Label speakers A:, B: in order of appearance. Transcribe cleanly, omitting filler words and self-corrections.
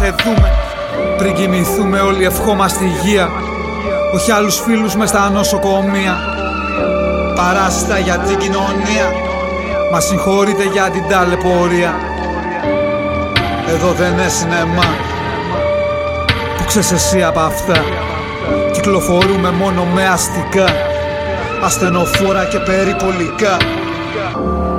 A: θεθούμε. Πριν κοιμηθούμε όλοι ευχόμαστε υγεία, όχι άλλους φίλους μες στα νοσοκομεία. Παράσιτα για την κοινωνία, μας συγχωρείτε για την ταλαιπωρία. Εδώ δεν είναι σινεμά, που ξέρεις εσύ απ' αυτά. Κυκλοφορούμε μόνο με αστικά, ασθενοφόρα και περιπολικά.